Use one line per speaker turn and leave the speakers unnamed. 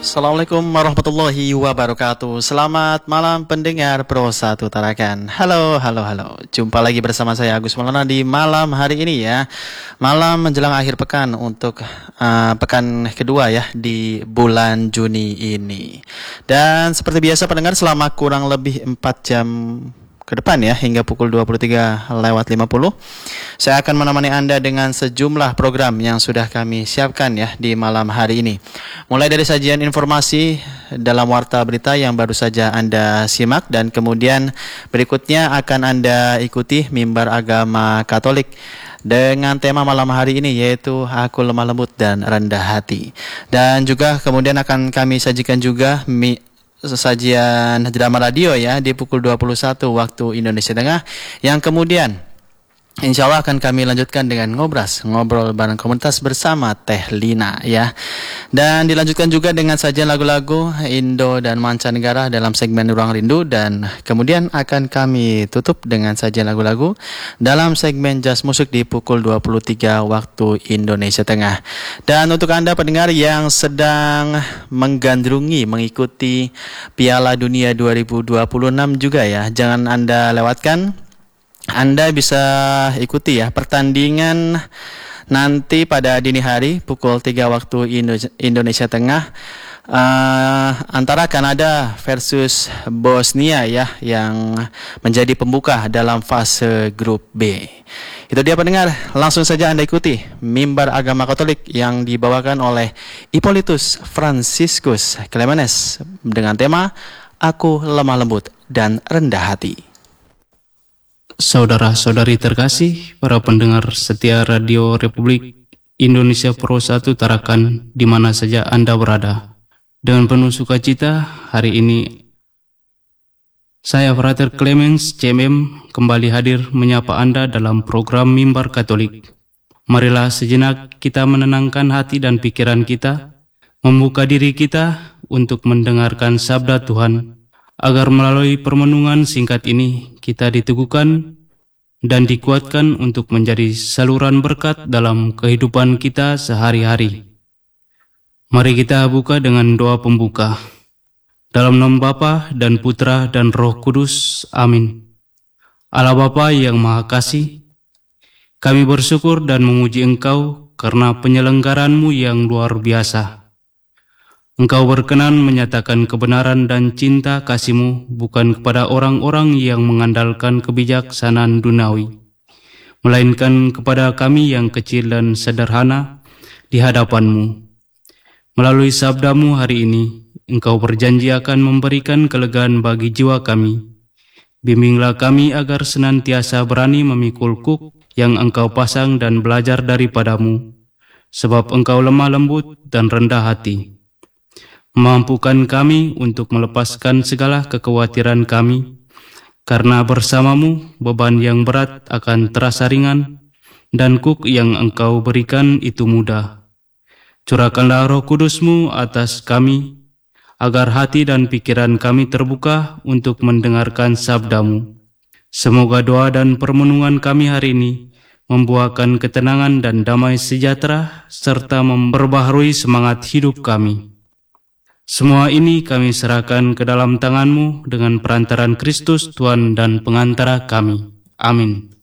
Assalamualaikum warahmatullahi wabarakatuh. Selamat malam pendengar Pro 1 Tarakan. Halo. Jumpa lagi bersama saya Agus Maulana di malam hari ini ya. Malam menjelang akhir pekan untuk pekan kedua ya di bulan Juni ini. Dan seperti biasa pendengar, selama kurang lebih 4 jam ke depan ya, hingga pukul 23:50, saya akan menemani Anda dengan sejumlah program yang sudah kami siapkan ya di malam hari ini. Mulai dari sajian informasi dalam warta berita yang baru saja Anda simak, dan kemudian berikutnya akan Anda ikuti mimbar agama Katolik dengan tema malam hari ini, yaitu Aku Lemah Lembut dan Rendah Hati. Dan juga kemudian akan kami sajikan juga sajian drama radio ya di pukul 21 waktu Indonesia Tengah, yang kemudian insya Allah akan kami lanjutkan dengan ngobrol bareng komunitas bersama Teh Lina ya. Dan dilanjutkan juga dengan sajian lagu-lagu Indo dan mancanegara dalam segmen Ruang Rindu, dan kemudian akan kami tutup dengan sajian lagu-lagu dalam segmen Jazz Musik di pukul 23 waktu Indonesia Tengah. Dan untuk Anda pendengar yang sedang menggandrungi mengikuti Piala Dunia 2026 juga ya, jangan Anda lewatkan. Anda bisa ikuti ya pertandingan nanti pada dini hari pukul 3 waktu Indonesia Tengah antara Kanada versus Bosnia ya, yang menjadi pembuka dalam fase grup B. Itu dia pendengar, langsung saja Anda ikuti mimbar agama Katolik yang dibawakan oleh Hippolytus Franciscus Clemenes dengan tema Aku Lemah Lembut dan Rendah Hati.
Saudara-saudari terkasih, para pendengar setia Radio Republik Indonesia Pro 1 Tarakan di mana saja Anda berada. Dengan penuh sukacita, hari ini saya Frater Clemens CMM kembali hadir menyapa Anda dalam program Mimbar Katolik. Marilah sejenak kita menenangkan hati dan pikiran kita, membuka diri kita untuk mendengarkan sabda Tuhan, agar melalui permenungan singkat ini kita diteguhkan dan dikuatkan untuk menjadi saluran berkat dalam kehidupan kita sehari-hari. Mari kita buka dengan doa pembuka. Dalam nama Bapa dan Putra dan Roh Kudus. Amin. Allah Bapa yang Maha Kasih, kami bersyukur dan memuji Engkau karena penyelenggaran-Mu yang luar biasa. Engkau berkenan menyatakan kebenaran dan cinta kasih-Mu bukan kepada orang-orang yang mengandalkan kebijaksanaan duniawi, melainkan kepada kami yang kecil dan sederhana di hadapan-Mu. Melalui sabda-Mu hari ini, Engkau berjanji akan memberikan kelegaan bagi jiwa kami. Bimbinglah kami agar senantiasa berani memikul kuk yang Engkau pasang dan belajar daripada-Mu, sebab Engkau lemah lembut dan rendah hati. Mampukan kami untuk melepaskan segala kekhawatiran kami, karena bersama-Mu beban yang berat akan terasa ringan, dan kuk yang Engkau berikan itu mudah. Curahkanlah Roh Kudus-Mu atas kami, agar hati dan pikiran kami terbuka untuk mendengarkan sabda-Mu. Semoga doa dan permenungan kami hari ini membuahkan ketenangan dan damai sejahtera, serta memperbaharui semangat hidup kami. Semua ini kami serahkan ke dalam tangan-Mu dengan perantaran Kristus Tuhan dan pengantara kami. Amin.